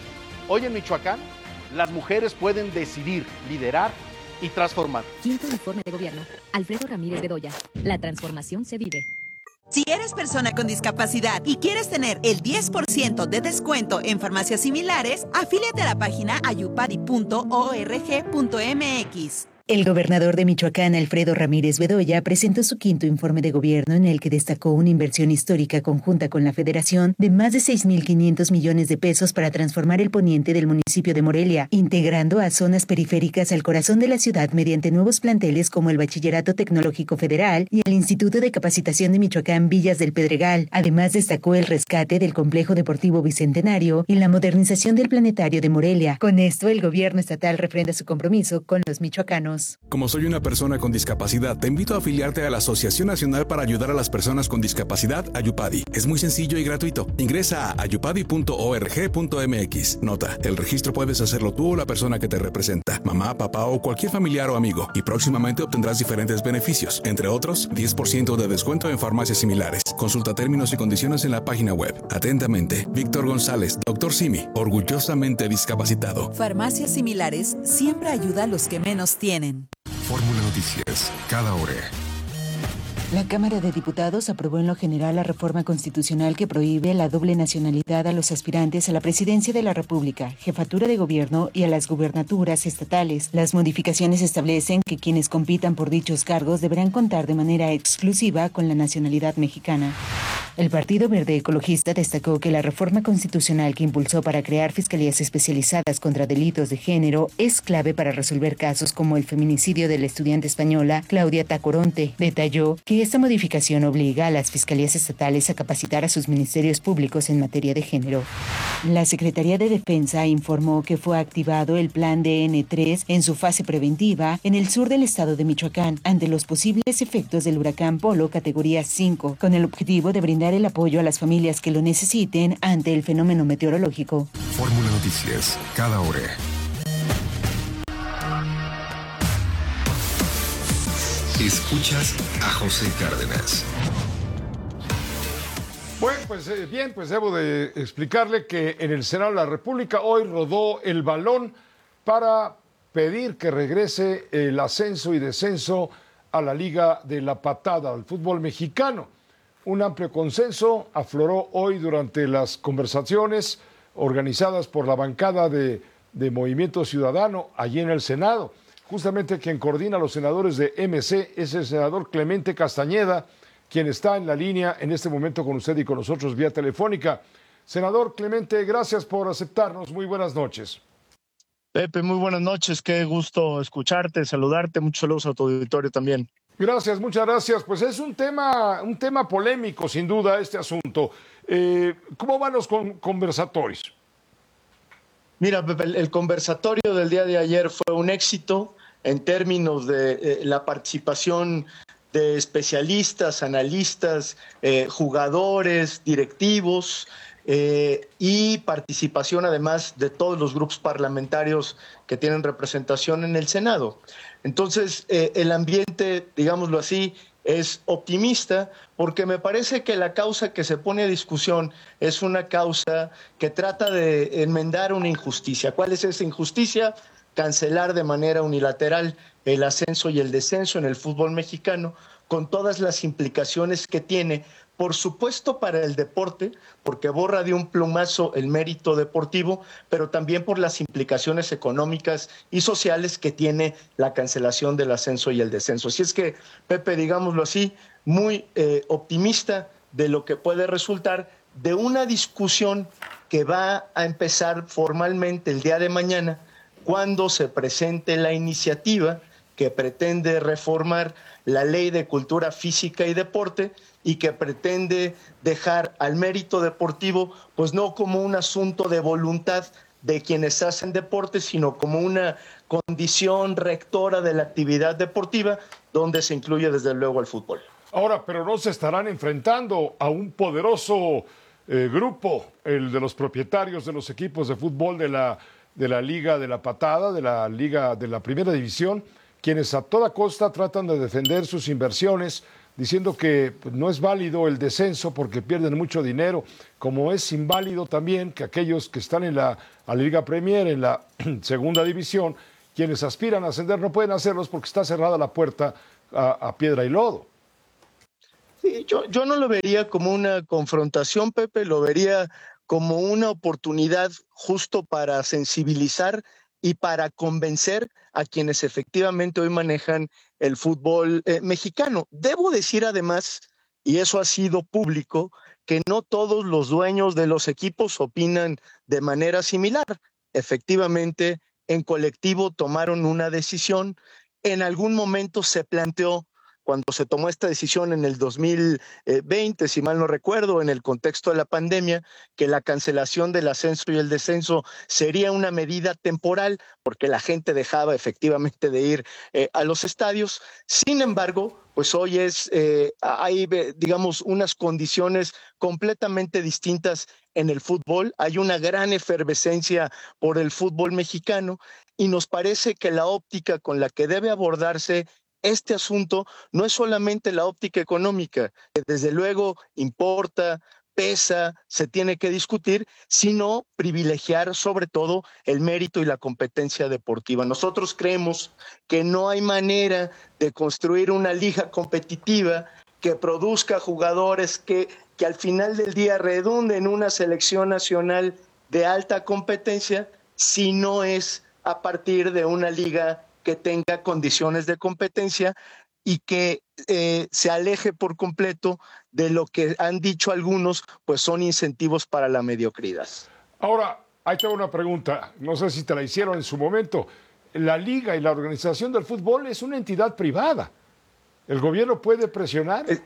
Hoy en Michoacán, las mujeres pueden decidir, liderar y transformar. Quinto informe de gobierno. Alfredo Ramírez Bedoya. La transformación se vive. Si eres persona con discapacidad y quieres tener el diez por ciento de descuento en farmacias similares, afíliate a la página ayupadi punto org punto mx. El gobernador de Michoacán, Alfredo Ramírez Bedoya, presentó su quinto informe de gobierno en el que destacó una inversión histórica conjunta con la Federación de más de seis mil quinientos millones de pesos para transformar el poniente del municipio de Morelia, integrando a zonas periféricas al corazón de la ciudad mediante nuevos planteles como el Bachillerato Tecnológico Federal y el Instituto de Capacitación de Michoacán Villas del Pedregal. Además, destacó el rescate del Complejo Deportivo Bicentenario y la modernización del Planetario de Morelia. Con esto, el gobierno estatal refrenda su compromiso con los michoacanos. Como soy una persona con discapacidad, te invito a afiliarte a la Asociación Nacional para Ayudar a las Personas con Discapacidad, Ayupadi. Es muy sencillo y gratuito. Ingresa a ayupadi punto org punto mx. Nota, el registro puedes hacerlo tú o la persona que te representa, mamá, papá o cualquier familiar o amigo, y próximamente obtendrás diferentes beneficios, entre otros, diez por ciento de descuento en farmacias similares. Consulta términos y condiciones en la página web. Atentamente, Víctor González, doctor Simi, orgullosamente discapacitado. Farmacias similares siempre ayuda a los que menos tienen. Fórmula Noticias, cada hora. La Cámara de Diputados aprobó en lo general la reforma constitucional que prohíbe la doble nacionalidad a los aspirantes a la presidencia de la República, jefatura de gobierno y a las gubernaturas estatales. Las modificaciones establecen que quienes compitan por dichos cargos deberán contar de manera exclusiva con la nacionalidad mexicana. El Partido Verde Ecologista destacó que la reforma constitucional que impulsó para crear fiscalías especializadas contra delitos de género es clave para resolver casos como el feminicidio de la estudiante española Claudia Tacoronte. Detalló que esta modificación obliga a las fiscalías estatales a capacitar a sus ministerios públicos en materia de género. La Secretaría de Defensa informó que fue activado el Plan D N tres en su fase preventiva en el sur del estado de Michoacán ante los posibles efectos del huracán Polo categoría cinco, con el objetivo de brindar el apoyo a las familias que lo necesiten ante el fenómeno meteorológico. Fórmula Noticias, cada hora. Escuchas a José Cárdenas. Bueno, pues eh, bien, pues debo de explicarle que en el Senado de la República hoy rodó el balón para pedir que regrese el ascenso y descenso a la Liga de la Patada, al fútbol mexicano. Un amplio consenso afloró hoy durante las conversaciones organizadas por la bancada de, de Movimiento Ciudadano allí en el Senado. Justamente quien coordina a los senadores de M C es el senador Clemente Castañeda, quien está en la línea en este momento con usted y con nosotros vía telefónica. Senador Clemente, gracias por aceptarnos. Muy buenas noches. Pepe, muy buenas noches. Qué gusto escucharte, saludarte. Muchos saludos a tu auditorio también. Gracias, muchas gracias. Pues es un tema, un tema polémico, sin duda, este asunto. Eh, ¿Cómo van los con, conversatorios? Mira, Pepe, el, el conversatorio del día de ayer fue un éxito en términos de eh, la participación de especialistas, analistas, eh, jugadores, directivos eh, y participación además de todos los grupos parlamentarios que tienen representación en el Senado. Entonces, eh, el ambiente, digámoslo así, es optimista porque me parece que la causa que se pone a discusión es una causa que trata de enmendar una injusticia. ¿Cuál es esa injusticia? Cancelar de manera unilateral el ascenso y el descenso en el fútbol mexicano con todas las implicaciones que tiene, por supuesto para el deporte, porque borra de un plumazo el mérito deportivo, pero también por las implicaciones económicas y sociales que tiene la cancelación del ascenso y el descenso. Así es que, Pepe, digámoslo así, muy eh, optimista de lo que puede resultar de una discusión que va a empezar formalmente el día de mañana, cuando se presente la iniciativa que pretende reformar la Ley de Cultura Física y Deporte y que pretende dejar al mérito deportivo, pues no como un asunto de voluntad de quienes hacen deporte, sino como una condición rectora de la actividad deportiva, donde se incluye desde luego el fútbol. Ahora, pero no se estarán enfrentando a un poderoso eh, grupo, el de los propietarios de los equipos de fútbol de la, de la Liga de la Patada, de la Liga de la Primera División, quienes a toda costa tratan de defender sus inversiones, diciendo que pues, no es válido el descenso porque pierden mucho dinero, como es inválido también que aquellos que están en la, a la Liga Premier, en la segunda división, quienes aspiran a ascender no pueden hacerlos porque está cerrada la puerta a, a piedra y lodo. Sí, yo, yo no lo vería como una confrontación, Pepe, lo vería como una oportunidad justo para sensibilizar y para convencer a quienes efectivamente hoy manejan el fútbol eh, mexicano. Debo decir además, y eso ha sido público, que no todos los dueños de los equipos opinan de manera similar. Efectivamente, en colectivo tomaron una decisión, en algún momento se planteó, cuando se tomó esta decisión en el dos mil veinte, si mal no recuerdo, en el contexto de la pandemia, que la cancelación del ascenso y el descenso sería una medida temporal, porque la gente dejaba efectivamente de ir eh, a los estadios. Sin embargo, pues hoy es, eh, hay, digamos, unas condiciones completamente distintas en el fútbol. Hay una gran efervescencia por el fútbol mexicano y nos parece que la óptica con la que debe abordarse este asunto no es solamente la óptica económica, que desde luego importa, pesa, se tiene que discutir, sino privilegiar sobre todo el mérito y la competencia deportiva. Nosotros creemos que no hay manera de construir una liga competitiva que produzca jugadores que, que al final del día redunden en una selección nacional de alta competencia si no es a partir de una liga que tenga condiciones de competencia y que eh, se aleje por completo de lo que han dicho algunos, pues son incentivos para la mediocridad. Ahora, ahí tengo una pregunta, no sé si te la hicieron en su momento. La liga y la organización del fútbol es una entidad privada. ¿El gobierno puede presionar? Es,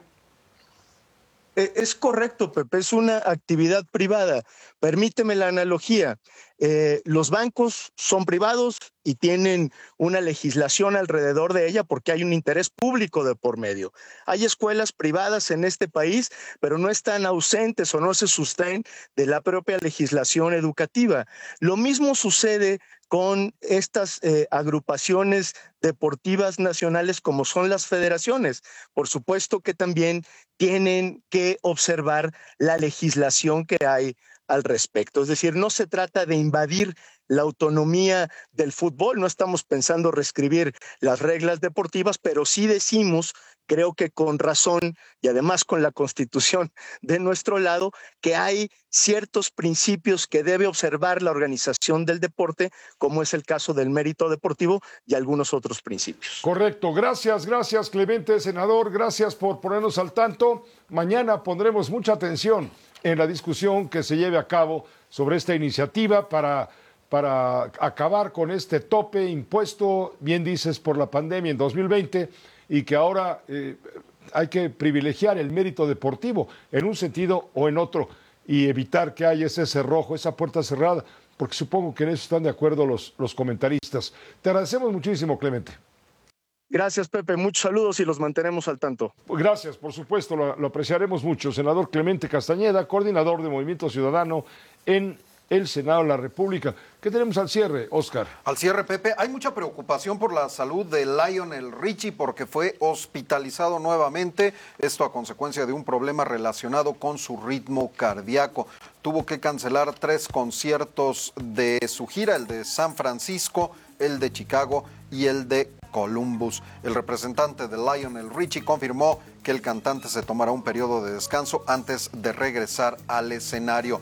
es correcto, Pepe, es una actividad privada. Permíteme la analogía. Eh, los bancos son privados y tienen una legislación alrededor de ella porque hay un interés público de por medio. Hay escuelas privadas en este país, pero no están ausentes o no se sustraen de la propia legislación educativa. Lo mismo sucede con estas eh, agrupaciones deportivas nacionales como son las federaciones. Por supuesto que también tienen que observar la legislación que hay al respecto. Es decir, no se trata de invadir la autonomía del fútbol, no estamos pensando reescribir las reglas deportivas, pero sí decimos, creo que con razón y además con la Constitución de nuestro lado, que hay ciertos principios que debe observar la organización del deporte, como es el caso del mérito deportivo y algunos otros principios. Correcto, gracias, gracias Clemente, senador, gracias por ponernos al tanto. Mañana pondremos mucha atención en la discusión que se lleve a cabo sobre esta iniciativa para, para acabar con este tope impuesto, bien dices, por la pandemia en dos mil veinte, y que ahora eh, hay que privilegiar el mérito deportivo en un sentido o en otro y evitar que haya ese cerrojo, esa puerta cerrada, porque supongo que en eso están de acuerdo los, los comentaristas. Te agradecemos muchísimo, Clemente. Gracias, Pepe. Muchos saludos y los mantenemos al tanto. Gracias, por supuesto, lo, lo apreciaremos mucho. Senador Clemente Castañeda, coordinador de Movimiento Ciudadano en el Senado de la República. ¿Qué tenemos al cierre, Oscar? Al cierre, Pepe, hay mucha preocupación por la salud de Lionel Richie porque fue hospitalizado nuevamente, esto a consecuencia de un problema relacionado con su ritmo cardíaco. Tuvo que cancelar tres conciertos de su gira, el de San Francisco, el de Chicago y el de Columbus. El representante de Lionel Richie confirmó que el cantante se tomará un periodo de descanso antes de regresar al escenario.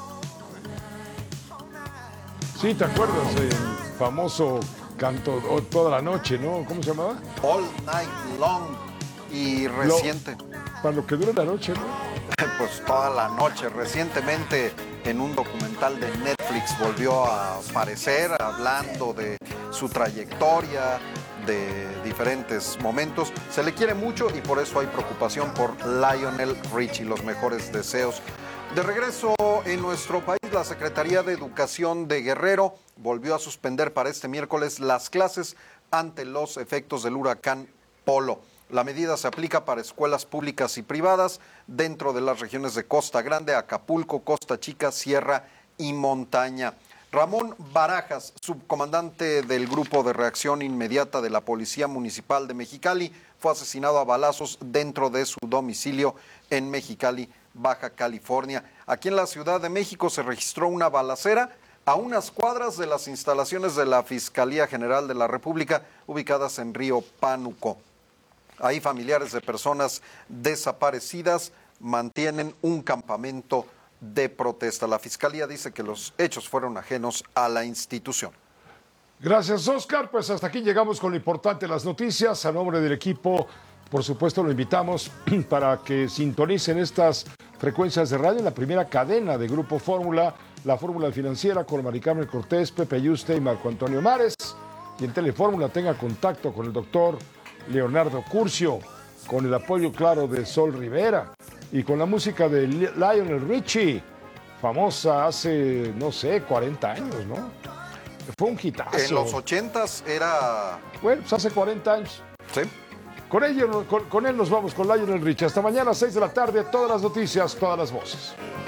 Sí, ¿te acuerdas del famoso canto toda la noche, ¿no? ¿Cómo se llamaba? All Night Long. Y reciente. Lo, para lo que dura la noche, ¿no? Pues toda la noche. Recientemente en un documental de Netflix volvió a aparecer hablando de su trayectoria, de diferentes momentos. Se le quiere mucho y por eso hay preocupación por Lionel Richie. Los mejores deseos. De regreso en nuestro país, la Secretaría de Educación de Guerrero volvió a suspender para este miércoles las clases ante los efectos del huracán Polo. La medida se aplica para escuelas públicas y privadas dentro de las regiones de Costa Grande, Acapulco, Costa Chica, Sierra y Montaña. Ramón Barajas, subcomandante del Grupo de Reacción Inmediata de la Policía Municipal de Mexicali, fue asesinado a balazos dentro de su domicilio en Mexicali, Baja California. Aquí en la Ciudad de México se registró una balacera a unas cuadras de las instalaciones de la Fiscalía General de la República, ubicadas en Río Pánuco. Ahí familiares de personas desaparecidas mantienen un campamento de protesta. La Fiscalía dice que los hechos fueron ajenos a la institución. Gracias, Oscar. Pues hasta aquí llegamos con lo importante de las noticias. A nombre del equipo, por supuesto, lo invitamos para que sintonicen estas frecuencias de radio en la primera cadena de Grupo Fórmula, la Fórmula Financiera, con Mari Carmen Cortés, Pepe Yuste y Marco Antonio Mares. Y en Telefórmula tenga contacto con el doctor Leonardo Curcio, con el apoyo claro de Sol Rivera y con la música de Lionel Richie, famosa hace, no sé, cuarenta años, ¿no? Fue un hitazo. En los ochentas era... Bueno, pues hace cuarenta años. Sí. Con, ello, con, con él nos vamos con Lionel Richie. Hasta mañana a seis de la tarde, todas las noticias, todas las voces.